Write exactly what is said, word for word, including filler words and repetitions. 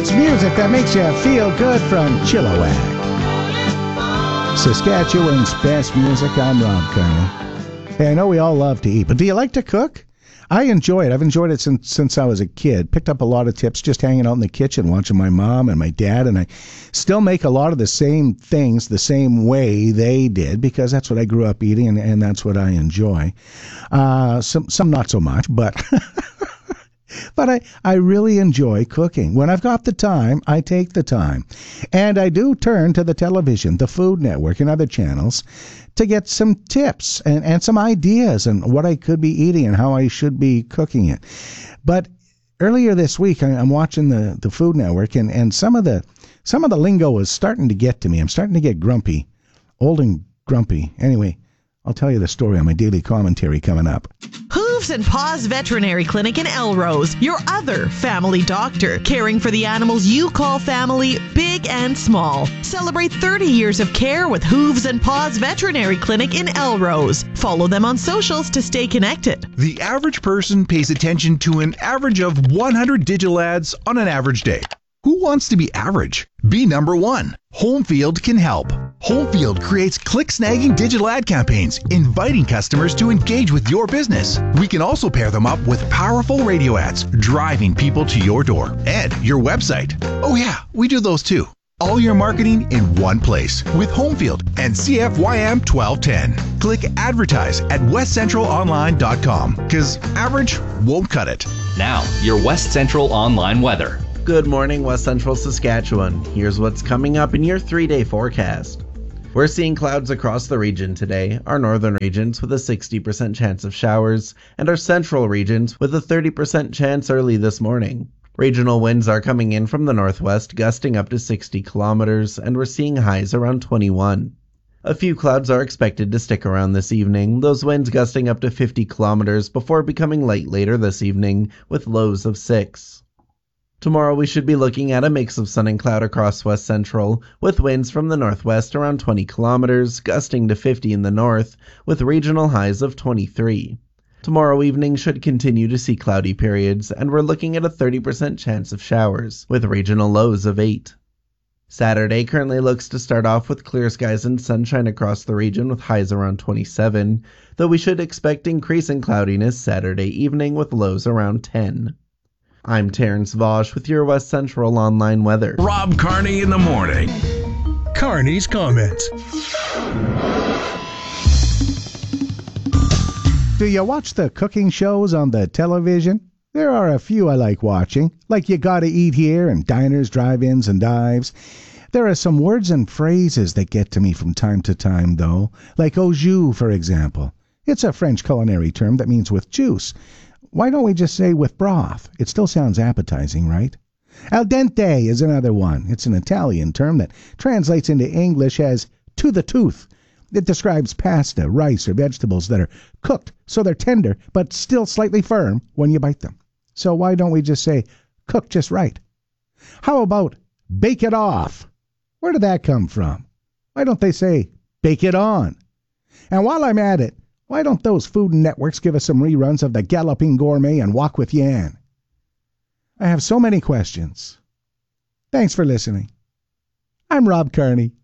It's music that makes you feel good from Chilliwack. Saskatchewan's best music. I'm Rob Kearney. Hey, I know we all love to eat, but do you like to cook? I enjoy it. I've enjoyed it since since I was a kid. Picked up a lot of tips just hanging out in the kitchen, watching my mom and my dad, and I still make a lot of the same things the same way they did because that's what I grew up eating, and, and that's what I enjoy. Uh, some some not so much, but but I, I really enjoy cooking. When I've got the time, I take the time. And I do turn to the television, the Food Network, and other channels to get some tips and, and some ideas on what I could be eating and how I should be cooking it. But earlier this week, I, I'm watching the, the Food Network, and, and some of the some of the lingo is starting to get to me. I'm starting to get grumpy, old and grumpy. Anyway, I'll tell you the story on my daily commentary coming up. Hooves and Paws Veterinary Clinic in Elrose, your other family doctor, caring for the animals you call family, big and small. Celebrate thirty years of care with Hooves and Paws Veterinary Clinic in Elrose. Follow them on socials to stay connected. The average person pays attention to an average of one hundred digital ads on an average day. Who wants to be average? Be number one. Homefield can help. Homefield creates click-snagging digital ad campaigns, inviting customers to engage with your business. We can also pair them up with powerful radio ads, driving people to your door and your website. Oh yeah, we do those too. All your marketing in one place with Homefield and C F Y M twelve ten. Click advertise at west central online dot com because average won't cut it. Now, your West Central Online weather. Good morning, West Central Saskatchewan. Here's what's coming up in your three-day forecast. We're seeing clouds across the region today, our northern regions with a sixty percent chance of showers, and our central regions with a thirty percent chance early this morning. Regional winds are coming in from the northwest, gusting up to sixty kilometers, and we're seeing highs around twenty-one. A few clouds are expected to stick around this evening, those winds gusting up to fifty kilometers before becoming light later this evening with lows of six. Tomorrow we should be looking at a mix of sun and cloud across West Central, with winds from the northwest around twenty kilometers, gusting to fifty in the north, with regional highs of twenty-three. Tomorrow evening should continue to see cloudy periods, and we're looking at a thirty percent chance of showers, with regional lows of eight. Saturday currently looks to start off with clear skies and sunshine across the region with highs around twenty-seven, though we should expect increasing cloudiness Saturday evening with lows around ten. I'm Terrence Vosch with your West Central Online weather. Rob Kearney in the morning. Kearney's Comments. Do you watch the cooking shows on the television? There are a few I like watching, like You Gotta Eat Here and Diners, Drive-Ins, and Dives. There are some words and phrases that get to me from time to time, though, like au jus, for example. It's a French culinary term that means with juice. Why don't we just say with broth? It still sounds appetizing, right? Al dente is another one. It's an Italian term that translates into English as to the tooth. It describes pasta, rice, or vegetables that are cooked so they're tender but still slightly firm when you bite them. So why don't we just say cook just right? How about bake it off? Where did that come from? Why don't they say bake it on? And while I'm at it, why don't those food networks give us some reruns of The Galloping Gourmet and Walk with Yan? I have so many questions. Thanks for listening. I'm Rob Kearney.